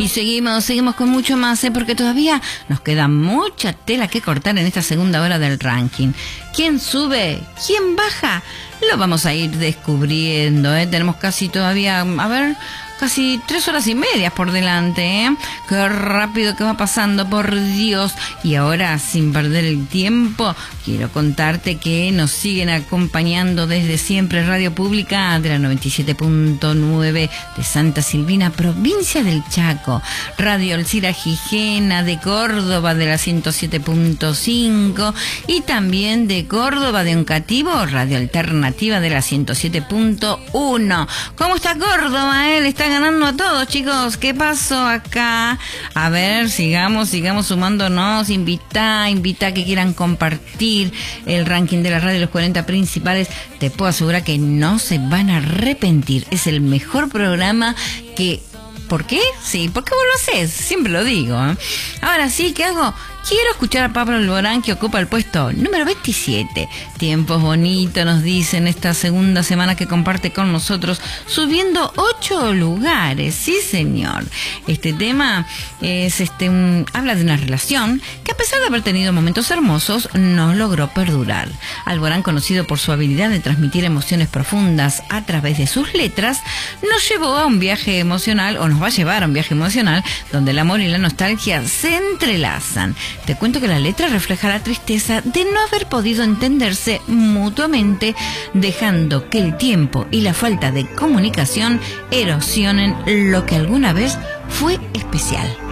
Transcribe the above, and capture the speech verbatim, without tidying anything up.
Y seguimos, seguimos con mucho más, ¿eh? Porque todavía nos queda mucha tela que cortar en esta segunda hora del ranking. ¿Quién sube? ¿Quién baja? Lo vamos a ir descubriendo, ¿eh? Tenemos casi todavía, a ver, casi tres horas y media por delante, ¿eh? Qué rápido que va pasando, por Dios. Y ahora, sin perder el tiempo, quiero contarte que nos siguen acompañando desde siempre Radio Pública de la noventa y siete punto nueve de Santa Silvina, provincia del Chaco. Radio Alcira Gijena de Córdoba de la ciento siete punto cinco y también de Córdoba de Oncativo, Radio Alternativa de la ciento siete punto uno. ¿Cómo está Córdoba? Él está ganando a todos, chicos. ¿Qué pasó acá? A ver, sigamos, sigamos sumándonos. Invita, invita a que quieran compartir el ranking de la radio, los cuarenta principales. Te puedo asegurar que no se van a arrepentir. Es el mejor programa que... ¿Por qué? Sí, porque vos lo haces, siempre lo digo, ¿eh? Ahora sí, ¿qué hago? Quiero escuchar a Pablo Alborán, que ocupa el puesto número veintisiete. Tiempos bonitos, nos dicen, esta segunda semana que comparte con nosotros, subiendo ocho lugares. Sí, señor. Este tema es este un, habla de una relación que, a pesar de haber tenido momentos hermosos, no logró perdurar. Alborán, conocido por su habilidad de transmitir emociones profundas a través de sus letras, nos llevó a un viaje emocional, o nos va a llevar a un viaje emocional, donde el amor y la nostalgia se entrelazan. Te cuento que la letra refleja la tristeza de no haber podido entenderse mutuamente, dejando que el tiempo y la falta de comunicación erosionen lo que alguna vez fue especial.